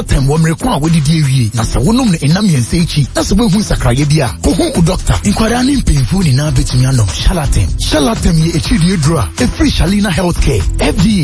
Tem wo mrekwa we didi ewie na se wonom ne enam yense echi na se wehu sakraye bia ko hu doctor inkwara ne mpemfu ni na betumi anom Charlatan ye echi die dro a free Shalina Healthcare FDA